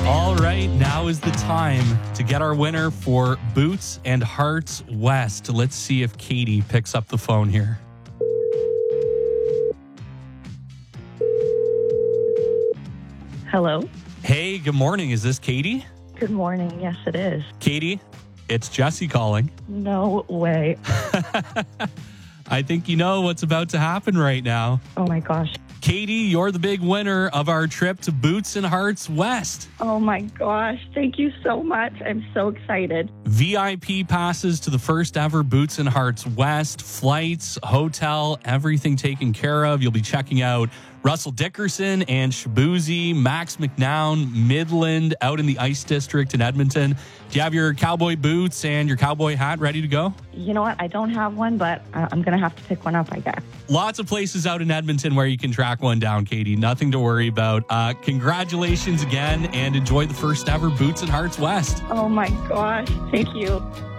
All right, now is the time to get our winner for Boots and Hearts West. Let's see if Katie picks up the phone here. Hello. Hey, good morning. Is this Katie? Good morning. Yes, it is. Katie, it's Jesse calling. No way. I think you know what's about to happen right now. Oh my gosh. Katie, you're the big winner of our trip to Boots and Hearts West. Oh my gosh. Thank you so much. I'm so excited. VIP passes to the first ever Boots and Hearts West, flights, hotel, everything taken care of. You'll be checking out Russell Dickerson and Shabuzi, Max McNown, Midland, out in the Ice District in Edmonton. Do you have your cowboy boots and your cowboy hat ready to go? You know what? I don't have one, but I'm going to have to pick one up, I guess. Lots of places out in Edmonton where you can track one down, Katie. Nothing to worry about. Congratulations again, and enjoy the first ever Boots and Hearts West. Oh my gosh. Thank you.